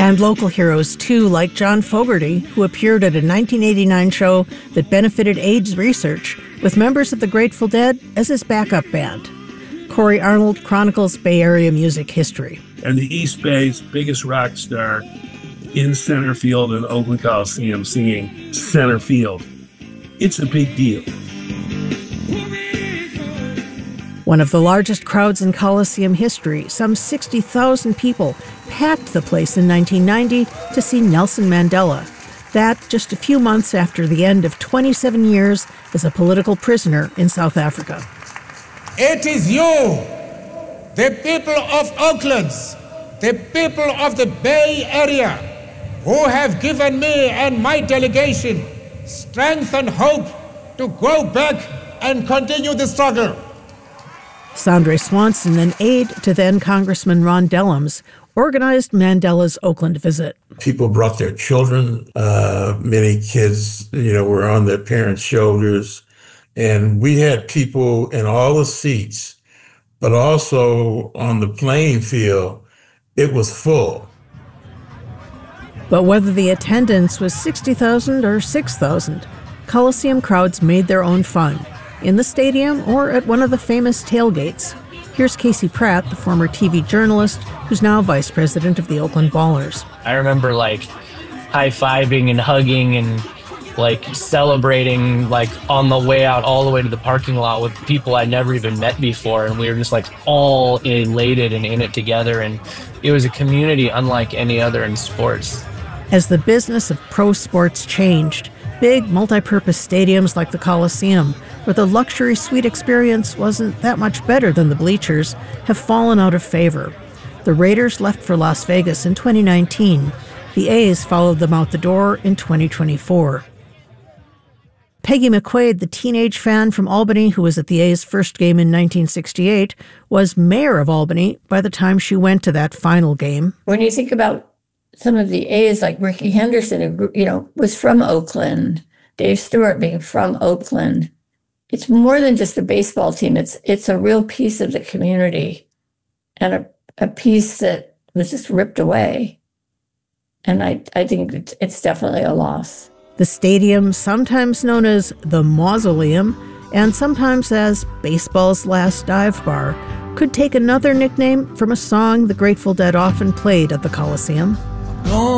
And local heroes, too, like John Fogerty, who appeared at a 1989 show that benefited AIDS research, with members of the Grateful Dead as his backup band. Corey Arnold chronicles Bay Area music history. And the East Bay's biggest rock star in center field in Oakland Coliseum singing center field. It's a big deal. One of the largest crowds in Coliseum history, some 60,000 people packed the place in 1990 to see Nelson Mandela. That just a few months after the end of 27 years as a political prisoner in South Africa. It is you, the people of Oakland, the people of the Bay Area, who have given me and my delegation strength and hope to go back and continue the struggle. Sandre Swanson, an aide to then Congressman Ron Dellums, organized Mandela's Oakland visit. People brought their children. Many kids, were on their parents' shoulders. And we had people in all the seats, but also on the playing field, it was full. But whether the attendance was 60,000 or 6,000, Coliseum crowds made their own fun, in the stadium or at one of the famous tailgates. Here's Casey Pratt, the former TV journalist, who's now vice president of the Oakland Ballers. I remember high-fiving and hugging and celebrating on the way out all the way to the parking lot with people I never even met before, and we were just all elated and in it together, and it was a community unlike any other in sports. As the business of pro sports changed, big multi-purpose stadiums like the Coliseum, where the luxury suite experience wasn't that much better than the bleachers, have fallen out of favor. The Raiders left for Las Vegas in 2019. The A's followed them out the door in 2024. Peggy McQuaid, the teenage fan from Albany who was at the A's first game in 1968, was mayor of Albany by the time she went to that final game. When you think about some of the A's, like Rickey Henderson, who was from Oakland, Dave Stewart being from Oakland, it's more than just a baseball team. It's a real piece of the community and a piece that was just ripped away. And I think it's definitely a loss. The stadium, sometimes known as the Mausoleum, and sometimes as baseball's last dive bar, could take another nickname from a song the Grateful Dead often played at the Coliseum.